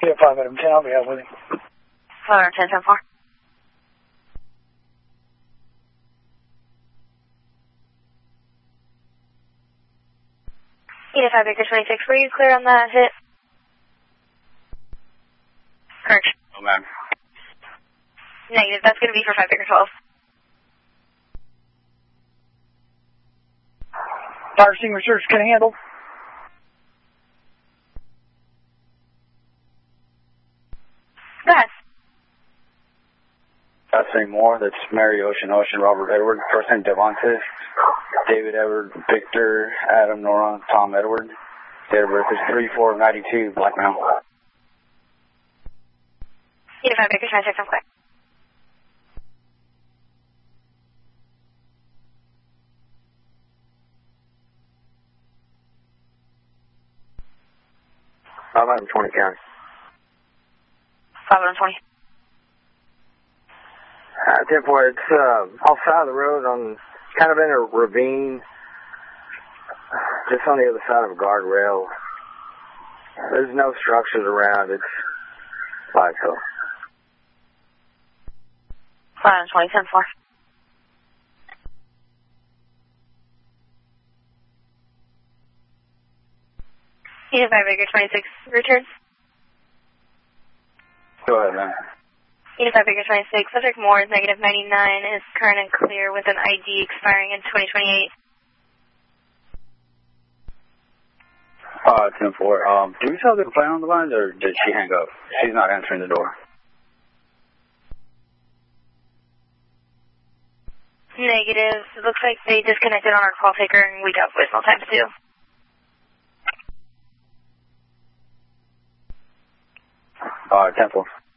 Yeah, 5 Adam 10, I'll be out with him. 5 Adam 10, 10-4. Eta 5 Baker 26, were you clear on that hit? Correction. Oh, man. Negative, that's going to be for 5 Baker 12. Fire extinguishers can handle. Go ahead. Say more. That's Mary Ocean, Robert Edward. First name Devontae. David Edward, Victor, Adam, Nora, Tom Edward. Date of birth is 3/4/92, Black Mountain. Eta 5 Baker 26, I'm clear. I'm 20 County. 5 Adam 20. 10-4, it's off side of the road on, kind of in a ravine, just on the other side of a guardrail. There's no structures around, it's like so. 5 Adam 20, 10-4. Eta 5 Baker 26, return. Go ahead, man. Eta 5 Baker 26, subject Moore is negative 99, is current and clear with an ID expiring in 2028. 10-4. Do we still have the complaint on the lines, or did she hang up? She's not answering the door. Negative. It looks like they disconnected on our call taker and we got voicemail times too. All right, 10-4.